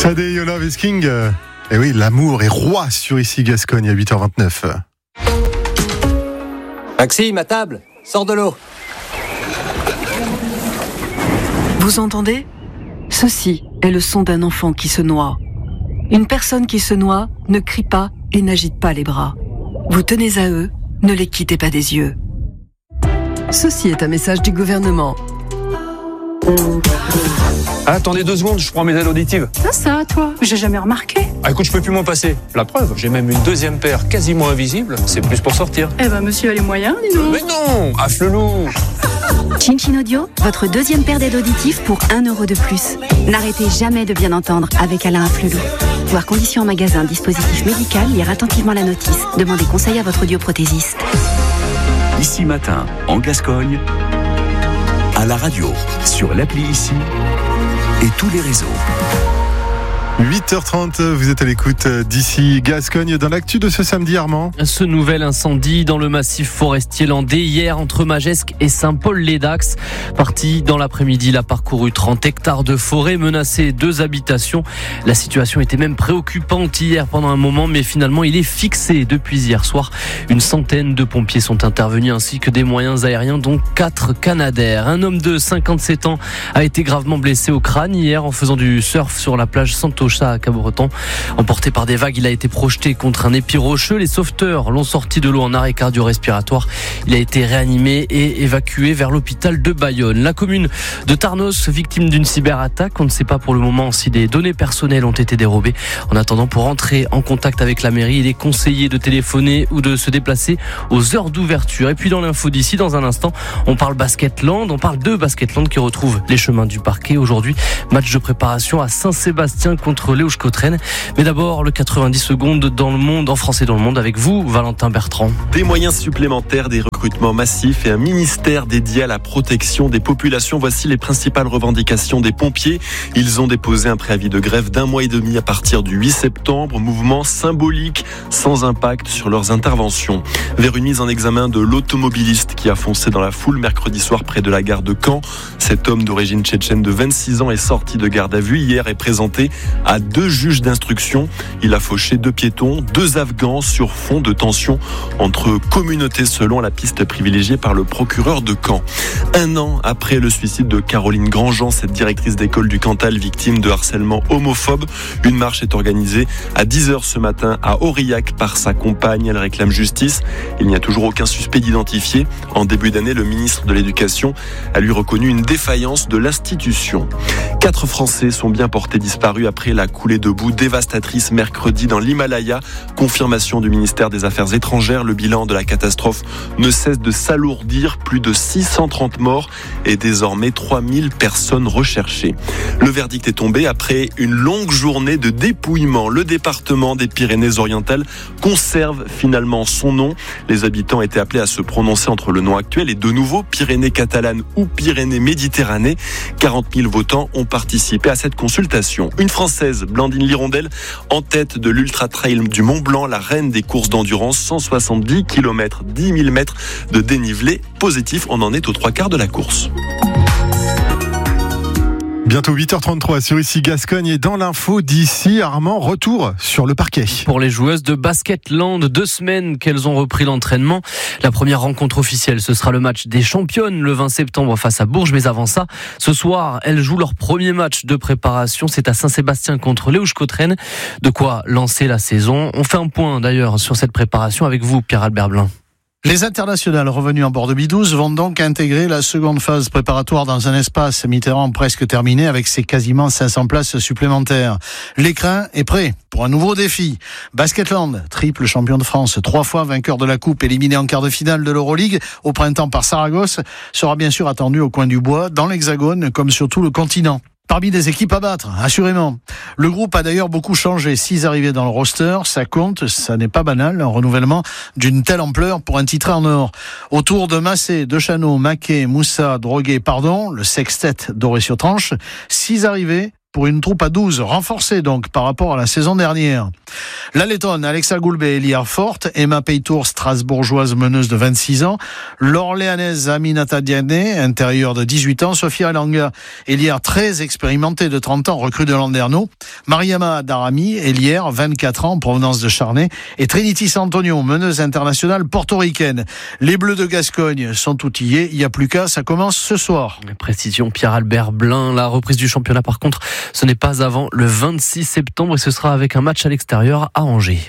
Sade, Your Love is King. Et oui, l'amour est roi sur ici Gascogne à 8h29. Maxime, à table, sors de l'eau. Vous entendez ? Ceci est le son d'un enfant qui se noie. Une personne qui se noie ne crie pas et n'agite pas les bras. Vous tenez à eux, ne les quittez pas des yeux. Ceci est un message du gouvernement. Attendez 2 secondes, je prends mes aides auditives. Ça, toi, j'ai jamais remarqué. Ah écoute, je peux plus m'en passer. La preuve, j'ai même une 2e paire quasiment invisible. C'est plus pour sortir. Eh ben, monsieur a les moyens, dis donc. Mais non, afflelou. Chin Chin Audio, votre 2e paire d'aides auditives pour 1 € de plus. N'arrêtez jamais de bien entendre avec Alain Afflelou. Voir conditions en magasin, dispositif médical, lire attentivement la notice. Demandez conseil à votre audioprothésiste. Ici Matin, en Gascogne, à la radio, sur l'appli Ici et tous les réseaux. 8h30, vous êtes à l'écoute d'ici Gascogne. Dans l'actu de ce samedi, Armand. Ce nouvel incendie dans le massif forestier landais hier entre Magescq et Saint-Paul-les-Dax. Parti dans l'après-midi, il a parcouru 30 hectares de forêt, menacé 2 habitations. La situation était même préoccupante hier pendant un moment, mais finalement il est fixé depuis hier soir. Une centaine de pompiers sont intervenus ainsi que des moyens aériens, dont 4 Canadair. Un homme de 57 ans a été gravement blessé au crâne hier en faisant du surf sur la plage Santocha à Cabreton. Emporté par des vagues, il a été projeté contre un épi rocheux. Les sauveteurs l'ont sorti de l'eau en arrêt cardio-respiratoire. Il a été réanimé et évacué vers l'hôpital de Bayonne. La commune de Tarnos, victime d'une cyberattaque. On ne sait pas pour le moment si des données personnelles ont été dérobées. En attendant, pour entrer en contact avec la mairie, il est conseillé de téléphoner ou de se déplacer aux heures d'ouverture. Et puis dans l'info d'ici, dans un instant, on parle Basketland. On parle de Basketland qui retrouve les chemins du parquet. Aujourd'hui, match de préparation à Saint-Sébastien contre Léouche-Cotterêts. Mais d'abord, le 90 secondes dans le monde, en France et dans le monde, avec vous, Valentin Bertrand. Des moyens supplémentaires, des recrutements massifs et un ministère dédié à la protection des populations. Voici les principales revendications des pompiers. Ils ont déposé un préavis de grève d'1 mois et demi à partir du 8 septembre. Mouvement symbolique, sans impact sur leurs interventions. Vers une mise en examen de l'automobiliste qui a foncé dans la foule mercredi soir près de la gare de Caen. Cet homme d'origine tchétchène de 26 ans est sorti de garde à vue hier et présenté à 2 juges d'instruction. Il a fauché 2 piétons, 2 Afghans sur fond de tension entre communautés selon la piste privilégiée par le procureur de Caen. 1 an après le suicide de Caroline Grandjean, cette directrice d'école du Cantal victime de harcèlement homophobe, une marche est organisée à 10h ce matin à Aurillac par sa compagne. Elle réclame justice. Il n'y a toujours aucun suspect d'identifier. En début d'année, le ministre de l'Éducation a lui reconnu une défaillance de l'institution. 4 Français sont bien portés disparus après la coulée de boue dévastatrice mercredi dans l'Himalaya. Confirmation du ministère des Affaires étrangères. Le bilan de la catastrophe ne cesse de s'alourdir. Plus de 630 morts et désormais 3000 personnes recherchées. Le verdict est tombé après une longue journée de dépouillement. Le département des Pyrénées-Orientales conserve finalement son nom. Les habitants étaient appelés à se prononcer entre le nom actuel et de nouveau Pyrénées catalanes ou Pyrénées-Méditerranée. 40 000 votants ont participé à cette consultation. Une Française, Blandine Lirondelle, en tête de l'Ultra Trail du Mont Blanc, la reine des courses d'endurance, 170 km, 10 000 mètres de dénivelé positif. On en est aux 3/4 de la course. Bientôt 8h33 sur ici Gascogne et dans l'info d'ici, Armand, retour sur le parquet. Pour les joueuses de Basketland, 2 semaines qu'elles ont repris l'entraînement. La première rencontre officielle, ce sera le match des championnes le 20 septembre face à Bourges. Mais avant ça, ce soir, elles jouent leur premier match de préparation. C'est à Saint-Sébastien contre Léouche-Cotterêts. De quoi lancer la saison. On fait un point d'ailleurs sur cette préparation avec vous, Pierre-Albert Blin. Les internationales revenues en bord de Bidouze vont donc intégrer la seconde phase préparatoire dans un espace Mitterrand presque terminé avec ses quasiment 500 places supplémentaires. L'écrin est prêt pour un nouveau défi. Basketland, triple champion de France, 3 fois vainqueur de la coupe, éliminé en quart de finale de l'Euroleague au printemps par Saragosse, sera bien sûr attendu au coin du bois, dans l'Hexagone comme sur tout le continent. Parmi des équipes à battre, assurément. Le groupe a d'ailleurs beaucoup changé. 6 arrivées dans le roster, ça compte, ça n'est pas banal, un renouvellement d'une telle ampleur pour un titre en or. Autour de Massé, Dechanot, Maquet, Moussa, Droguet, le sextet doré sur tranche, 6 arrivées pour une troupe à 12, renforcée donc par rapport à la saison dernière. La Lettonne, Alexa Goulbet, Eliar Forte, Emma Peytour, strasbourgeoise meneuse de 26 ans, l'Orléanaise Aminata Diagne, intérieure de 18 ans, Sofia Elanga, Eliar très expérimentée de 30 ans, recrue de Landerneau, Mariama Darami, Eliar, 24 ans, en provenance de Charnay, et Trinity Santonio, meneuse internationale portoricaine. Les Bleus de Gascogne sont outillés, il n'y a plus qu'à, ça commence ce soir. Précision Pierre-Albert Blin, la reprise du championnat par contre, ce n'est pas avant le 26 septembre et ce sera avec un match à l'extérieur à Angers.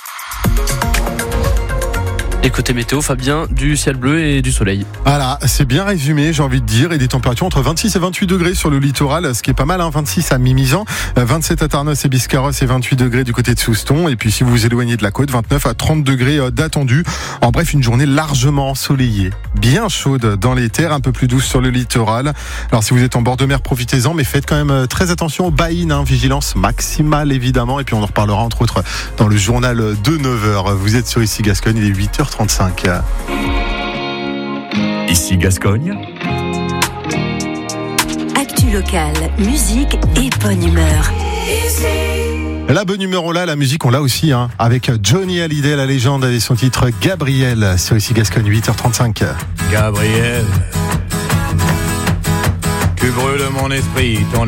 Et côté météo, Fabien, du ciel bleu et du soleil. Voilà, c'est bien résumé, j'ai envie de dire, et des températures entre 26 et 28 degrés sur le littoral, ce qui est pas mal, 26 à Mimizan, 27 à Tarnos et Biscarrosse et 28 degrés du côté de Souston, et puis si vous vous éloignez de la côte, 29 à 30 degrés d'attendu. En bref, une journée largement ensoleillée, bien chaude dans les terres, un peu plus douce sur le littoral. Alors si vous êtes en bord de mer, profitez-en, mais faites quand même très attention aux baïnes, vigilance maximale évidemment, et puis on en reparlera entre autres dans le journal de 9h. Vous êtes sur Ici Gascogne, il est 8h35. Ici Gascogne. Actu locale, musique et bonne humeur. La bonne humeur on l'a, la musique on l'a aussi, avec Johnny Hallyday, la légende, avec son titre Gabriel sur Ici Gascogne, 8h35. Gabriel, tu brûles mon esprit, ton